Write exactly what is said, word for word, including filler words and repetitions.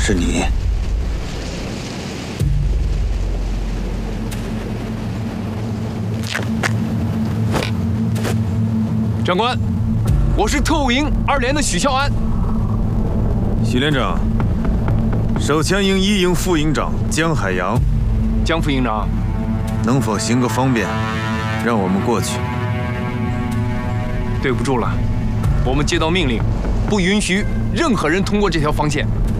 是你。 长官，我是特务营二连的许孝安。 许连长，手枪营一营副营长江海洋。 江副营长， 能否行个方便，让我们过去？ 对不住了，我们接到命令，不允许任何人通过这条防线。